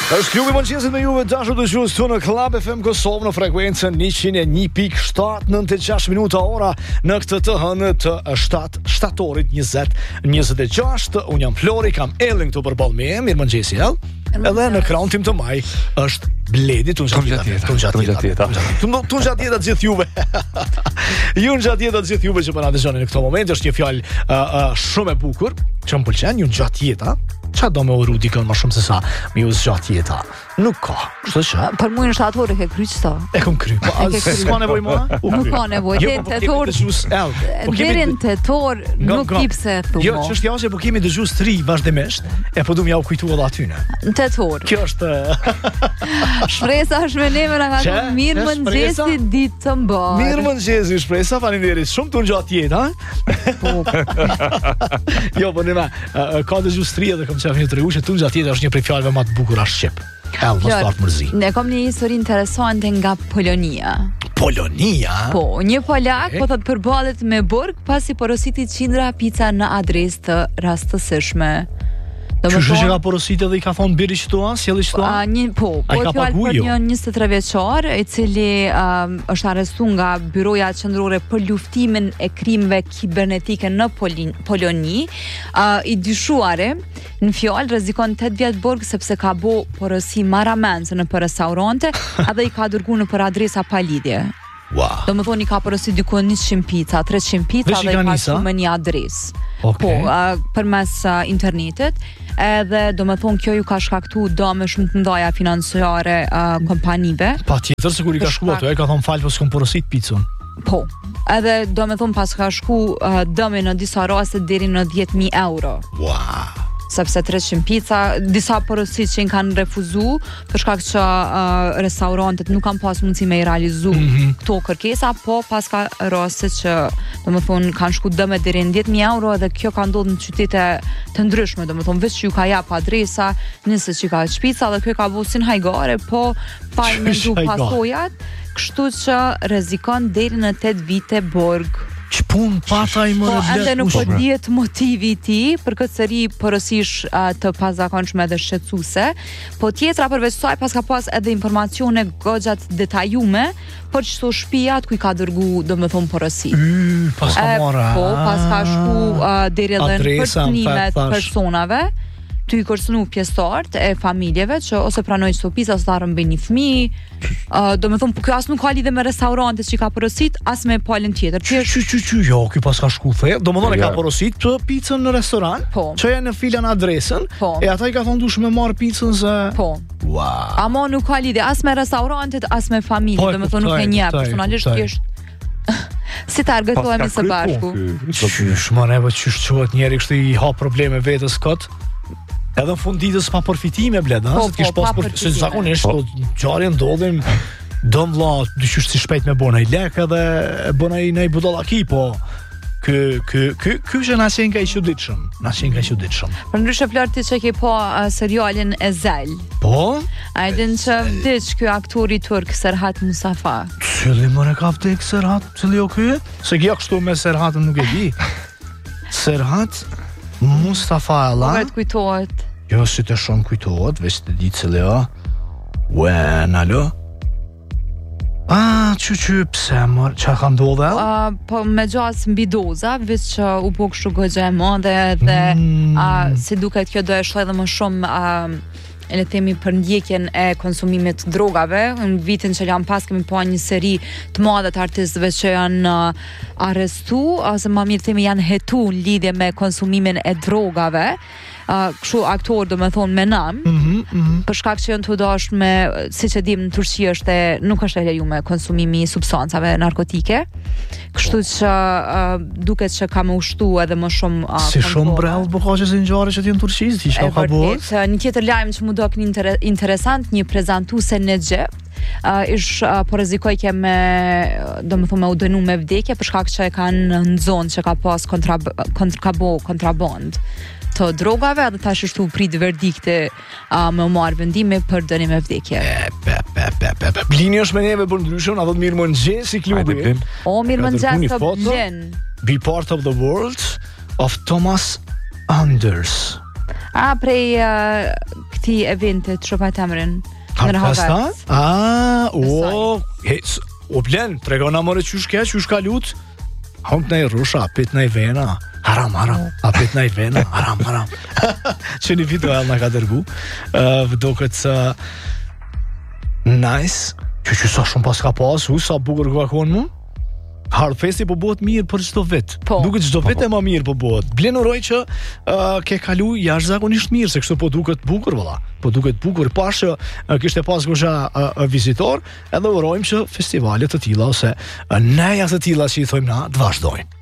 Është klubi mëngjesit me juve dashur dëgjues këtu në Club FM Kosovë në frekuencën 101.7 96 minuta ora në këtë të hënë të shtatorit 2026. Unë jam Flori, kam Ellen këtu përballë me. Mirëmëngjesi El. Edhe në ekran tim të maj është Bledi, tunë gjatë jeta gjithë juve. Ju në gjatë jeta gjithë juve që për në dëgjoni në këto moment. Është një fjalë shumë e bukur që më pëlqen, ju në gjatë jeta. Qa do me uru dikën ma shumë se sa mi u zgjatë jeta? Nuk ka, kështu që? Për mu në shtatorë ke kry qëta? E kom kry, po s'ka nevoj ma? Nuk ka nevoj, derin të torë nuk kip se thumo. Jo, që është jashe, po kemi dëgjus 3 vazhdimisht, e po du m'ja u kujtu edhe atyne. Në të torë. Kjo është... Shpresa është me neve në ka mirë mëngjesi ditë të mbarë. Mirë mëngjesi, shpresa, faleminderit shumë të në gjatë jetë, Jo, po nima, ka dëgjus 3 edhe kom qef një të regu që të në gjatë jetë është një prej fjalëve ma të bukur a Shqip. Ne kom një histori interesante nga Polonia. Polonia? Po, një Polak po thot përballet me burg pasi porositi qindra pica në adresë të rastësishme. Qështë që ka porosit edhe i ka thonë biri qëtua, sjeli qëtua? Po fjallë për një 23 vjeçar, i cili është arrestu nga Byroja Qendrore për luftimin e krimeve kibernetike në Poloni, i dyshuare në fjallë rrezikon 8 vjet burg sepse ka bo porosi maramense në për restaurante, edhe i ka dërgu në për adresa pa lidhje. Wow. Do më thoni ka porosi diku 100 pica, 300 pica dhe i ka shumë me një adresë. Okay. Po, përmes internetit, edhe do më thonë kjo ju ka shkaktu dëme shumë të ndaja financiare kompanive. Pa tjetër, se kur i ka shku ato, e ka thonë falë, po s'kom porosit picën. Po, edhe do më thonë pas ka shku dëme në disa raste deri në 10.000 euro. Wow. Sepse 300 pica, disa porosit që i kanë refuzu, për shkak që restaurantet nuk kanë pas mundësi me i realizu këto kërkesa, po pas ka raste që, do më thonë, kanë shku dëme deri në 10.000 euro, edhe kjo ka ndodhur në qytete të ndryshme, do më thonë, veç që ju ka jap adresa, nëse që ka shpica, dhe kjo ka busin hajgare, po pa i mendu pasojat, kështu që rrezikon deri në 8 vite burg. Që pun pata i mërë bletë ende nuk po dihet motivi ti për këtë seri porosish të pazakonshme dhe shqetësuese, po tjetra përveç saj pas ka pas edhe informacione goxhat detajume për çdo shtëpiat ku i ka dërgu domethënë porosi. Pas ka marrë. Po, pas ka shku deri edhe në përcnimet personave. Ty i kërcënu pjesëtarët e familjeve që ose pranojnë çdo pizza ose ta rëmbejnë një fëmijë. Do me thonë, kjo as nuk ka lidhje me restorantet që ka porosit, as me palën tjetër. Jo, ky pas ka shku the. Do me thonë e ka porosit të picën në restoran, që e në filan adresën, e ata i ka thonë dush me marr picën se... Po. Wow. Ama nuk ka lidhje as me restorantet, as me familje. Do me thonë nuk e njeh personalisht thjesht. Si ta argëtohemi së bashku. Qysh, më neve qysh quhet njeri kështu i ha probleme vetës kot. Edhe në fund ditës pa përfitime bled, se t'kish pas përfitime, se zakonisht, gjarje ndodhim, dëm vlla, dyqysh si shpejt me bona i lek edhe bona i nej budallaki, po ky që na qenë ka i quditshëm. Për ndryshe Flor ti që ke po serialin e Zel. Po? A i din që vdiq ky aktori turk Serhat Mustafa. Cili më ka vdik Serhat, cili o ky? Se kja kështu me Serhatën nuk e di. Serhat Mustafa Allah. Po vetë kujtohet. Jo, si të shumë kujtohet, veç të ditë cili o. Alo? Që pse mërë, që ka ndodhe? Po me gjas mbi doza, veç që u po kështu gëgje e mënde dhe si duket kjo do e shloj dhe më shumë e le themi për ndjekjen e konsumimit të drogave. Në vitin që janë pas kemi pa një seri të madhe të artistëve që janë arrestu, ose më mirë themi janë hetu në lidhje me konsumimin e drogave. Kështu aktor do me thonë me nam, për shkak që janë të dashur me, siç e dim në Turqi nuk është e lejuar konsumimi i substancave narkotike. Kështu që duket që ka më ushtu edhe më shumë si shumë brell po ka që si ngjarje që ti në Turqi ti çka ka bërë. Një tjetër lajm që më duk interesant, një prezantuese në Xhept po rrezikoj ke me domethënë me u dënu me vdekje për shkak që e kanë në zonë që ka pas kontraband të drogave, edhe tash është u prit verdikti me u marrë vendime për dënim me vdekje. Blini është me neve për ndryshëm, na thot mirëmëngjes i klubi. O mirëmëngjes të Blin. Be part of the world of Thomas Anders. Prej këtij eventit Shopa Temrin. Harfesta? O blen, tregona more qysh ka lut? Hong nej rusha, pit nej vena. Haram, a pit nej vena, haram. Që një video e nga ka dërgu. Do këtë nice. Që sa shumë pas ka pas, sa bukur ka konë mu. Harfesti po bëhet mirë për çdo vit. Duket çdo vit e më mirë po bëhet. Blen uroj që ke kalu jashtëzakonisht mirë, se kështu po duket bukur valla. Po duket bukur pas që kishte pas gosha vizitor, edhe urojmë që festivale të tilla ose neja të tilla që i thojmë na të vazhdojnë.